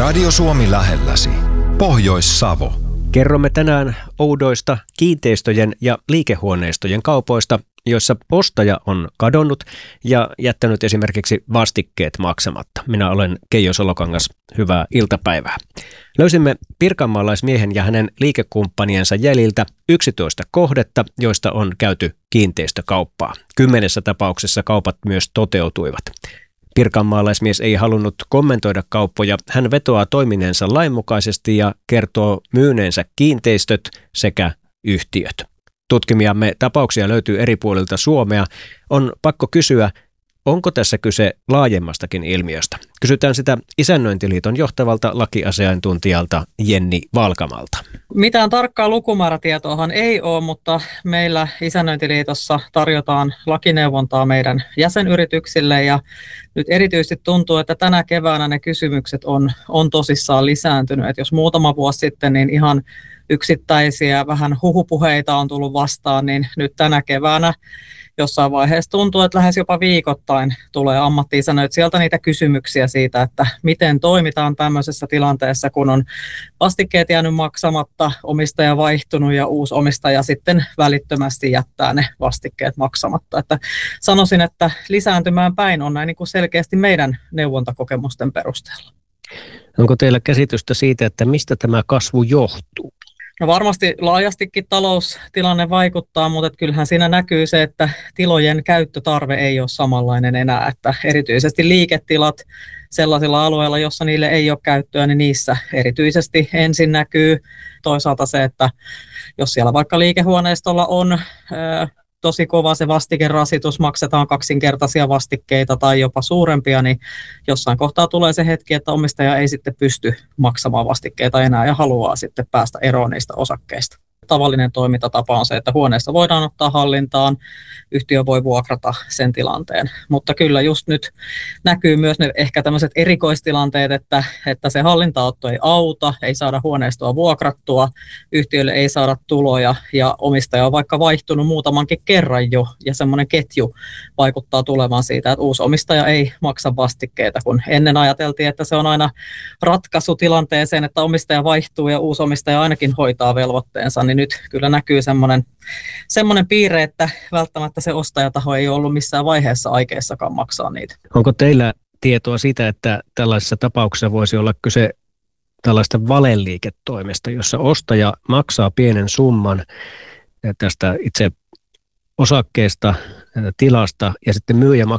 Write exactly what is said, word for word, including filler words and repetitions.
Radio Suomi lähelläsi. Pohjois-Savo. Kerromme tänään oudoista kiinteistöjen ja liikehuoneistojen kaupoista, joissa ostaja on kadonnut ja jättänyt esimerkiksi vastikkeet maksamatta. Minä olen Keijo Solokangas. Hyvää iltapäivää. Löysimme pirkanmaalaismiehen ja hänen liikekumppaniensa jäljiltä yksitoista kohdetta, joista on käyty kiinteistökauppaa. Kymmenessä tapauksessa kaupat myös toteutuivat. Pirkanmaalaismies ei halunnut kommentoida kauppoja. Hän vetoaa toimineensa lainmukaisesti ja kertoo myyneensä kiinteistöt sekä yhtiöt. Tutkimiamme tapauksia löytyy eri puolilta Suomea. On pakko kysyä, onko tässä kyse laajemmastakin ilmiöstä? Kysytään sitä Isännöintiliiton johtavalta lakiasiantuntijalta Jenni Valkamalta. Mitään tarkkaa lukumäärätietoahan ei ole, mutta meillä Isännöintiliitossa tarjotaan lakineuvontaa meidän jäsenyrityksille ja nyt erityisesti tuntuu, että tänä keväänä ne kysymykset on, on tosissaan lisääntynyt. Et jos muutama vuosi sitten niin ihan yksittäisiä vähän huhupuheita on tullut vastaan, niin nyt tänä keväänä jossain vaiheessa tuntuu, että lähes jopa viikoittain tulee ammatti-isännöitsijältä niitä kysymyksiä siitä, että miten toimitaan tämmöisessä tilanteessa, kun on vastikkeet jäänyt maksamatta, omistaja vaihtunut ja uusi omistaja sitten välittömästi jättää ne vastikkeet maksamatta. Että sanoisin, että lisääntymään päin on näin niin kuin selkeästi meidän neuvontakokemusten perusteella. Onko teillä käsitystä siitä, että mistä tämä kasvu johtuu? No varmasti laajastikin taloustilanne vaikuttaa, mutta kyllähän siinä näkyy se, että tilojen käyttötarve ei ole samanlainen enää, että erityisesti liiketilat sellaisilla alueilla, jossa niille ei ole käyttöä, niin niissä erityisesti ensin näkyy toisaalta se, että jos siellä vaikka liikehuoneistolla on ää, tosi kova se vastikerasitus, maksetaan kaksinkertaisia vastikkeita tai jopa suurempia, niin jossain kohtaa tulee se hetki, että omistaja ei sitten pysty maksamaan vastikkeita enää ja haluaa sitten päästä eroon niistä osakkeista. Tavallinen toimintatapa on se, että huoneesta voidaan ottaa hallintaan, yhtiö voi vuokrata sen tilanteen, mutta kyllä just nyt näkyy myös ne ehkä tämmöiset erikoistilanteet, että, että se hallintaotto ei auta, ei saada huoneistoa vuokrattua, yhtiölle ei saada tuloja ja omistaja on vaikka vaihtunut muutamankin kerran jo ja semmoinen ketju vaikuttaa tulevan siitä, että uusi omistaja ei maksa vastikkeita, kun ennen ajateltiin, että se on aina ratkaisu tilanteeseen, että omistaja vaihtuu ja uusi omistaja ainakin hoitaa velvoitteensa, niin nyt kyllä näkyy semmoinen, semmoinen piirre, että välttämättä se ostajataho ei ollut missään vaiheessa aikeissakaan maksaa niitä. Onko teillä tietoa siitä, että tällaisessa tapauksessa voisi olla kyse tällaista valeliiketoimesta, jossa ostaja maksaa pienen summan tästä itse osakkeesta, tilasta ja sitten myyjä